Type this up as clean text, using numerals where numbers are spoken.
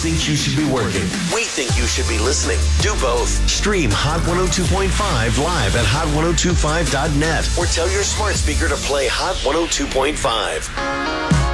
think you should be working. We think you should be listening. Do both. Stream Hot 102.5 live at hot1025.net or tell your smart speaker to play Hot 102.5.